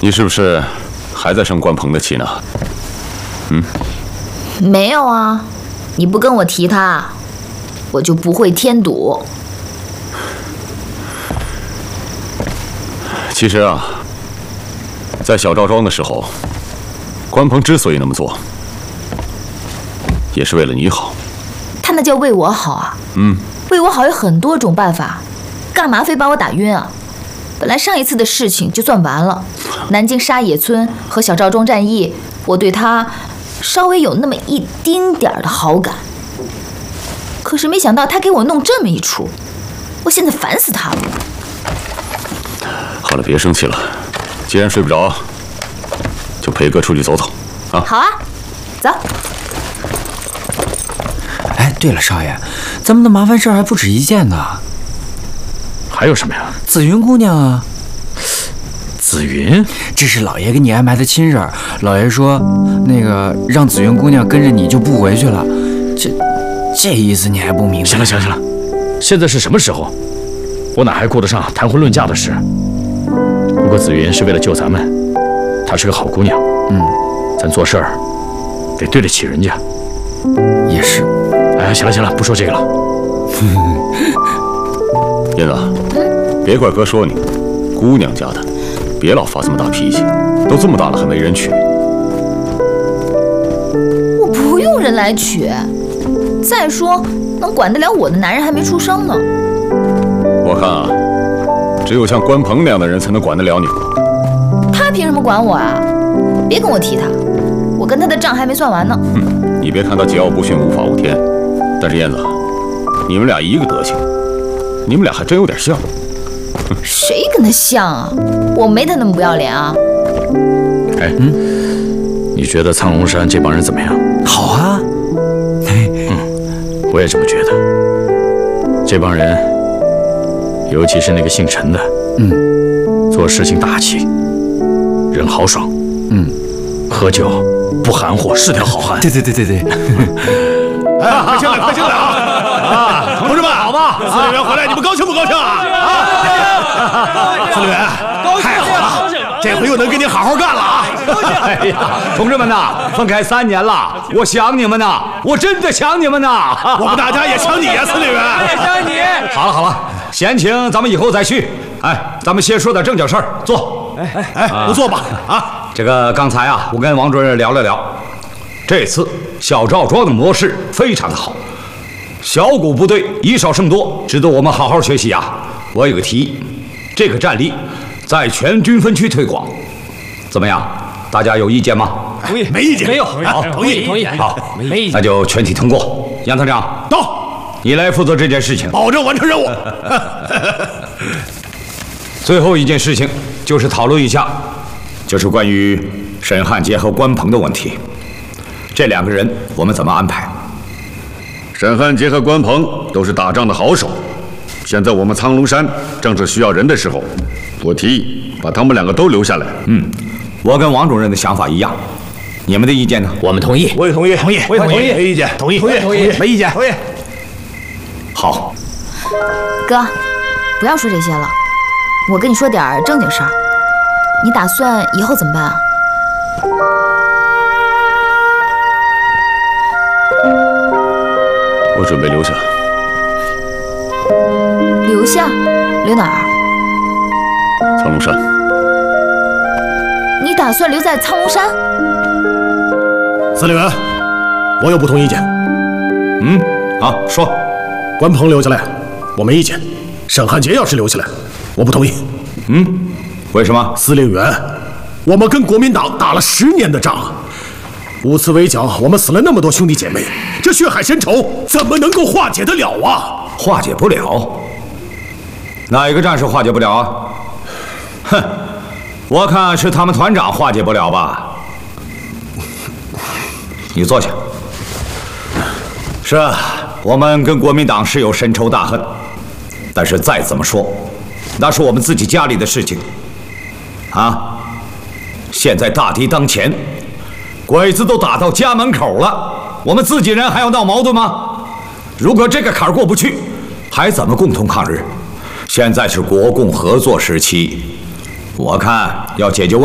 你是不是还在生关鹏的气呢？ 没有啊，你不跟我提他，我就不会添堵。 其实啊，在小赵庄的时候，关鹏之所以那么做，也是为了你好。 他那叫为我好啊？为我好有很多种办法，干嘛非把我打晕啊？本来上一次的事情就算完了，南京沙野村和小赵庄战役，我对他稍微有那么一丁点儿的好感。可是没想到他给我弄这么一出，我现在烦死他了。 好了，别生气了。既然睡不着，就陪哥出去走走啊。 好啊，走。 哎，对了，少爷，咱们的麻烦事还不止一件呢。 还有什么呀？ 紫云姑娘啊。 紫云， 这是老爷给你安排的亲事儿。老爷说，那个让紫云姑娘跟着你就不回去了。这意思你还不明白？ 行了行了行了，现在是什么时候？我哪还顾得上谈婚论嫁的事？不过紫云是为了救咱们，她是个好姑娘。咱做事儿得对得起人家。 也是。 哎，行了行了，不说这个了。 燕子，别怪哥说你，姑娘家的，别老发这么大脾气，都这么大了还没人娶。 我不用人来娶，再说能管得了我的男人还没出生呢。 我看啊，只有像关鹏那样的人才能管得了你。 他凭什么管我啊？别跟我提他，我跟他的账还没算完呢。 你别看他桀骜不驯、无法无天，但是燕子，你们俩一个德行，你们俩还真有点像。 谁跟他像啊？我没他那么不要脸啊！ 哎，你觉得苍龙山这帮人怎么样？ 好啊。 我也这么觉得。这帮人，尤其是那个姓陈的，做事情大气，人豪爽，喝酒不含糊，是条好汉。 对。 哎，快进来，快进来啊！同志们，好吧，司令员回来，你们高兴不高兴啊？司令员，太好了，这回又能跟你好好干了啊！ 哎呀，同志们呐，分开3年了，我想你们呐，我真的想你们呐。 我们大家也想你呀，司令员。 也想你。好了，闲情咱们以后再续。哎，咱们先说点正经事儿，坐。 不错吧？啊， 这个刚才啊，我跟王主任聊了聊，这次小赵庄的模式非常的好，小股部队以少胜多，值得我们好好学习啊。我有个提议，这个战例在全军分区推广，怎么样？大家有意见吗？ 同意，没意见，没有， 好， 同意， 好，没意见，那就全体通过。杨团长， 到， 你来负责这件事情， 保证完成任务。 最后一件事情就是讨论一下，就是关于沈汉杰和关鹏的问题。这2个人我们怎么安排？ 沈汉杰和关鹏都是打仗的好手，现在我们苍龙山正是需要人的时候，我提议把他们2个都留下来。 我跟王主任的想法一样，你们的意见呢？ 我们同意。 我也同意，我也同意，没意见，同意，没意见，同意。 好， 哥，不要说这些了，我跟你说点正经事儿。你打算以后怎么办啊？ 我准备留下。 留下？留哪儿？ 苍龙山。 你打算留在苍龙山？ 司令员，我有不同意见。 好，说。 关鹏留下来，我没意见。沈汉杰要是留下来，我不同意。 为什么？ 司令员，我们跟国民党打了10年的仗，5次围剿，我们死了那么多兄弟姐妹，这血海深仇怎么能够化解得了啊？ 化解不了？哪一个战士化解不了啊？哼，我看是他们团长化解不了吧。你坐下。是啊，我们跟国民党是有深仇大恨，但是再怎么说，那是我们自己家里的事情啊。现在大敌当前，鬼子都打到家门口了，我们自己人还要闹矛盾吗？如果这个坎儿过不去，还怎么共同抗日？现在是国共合作时期，我看要解决问题。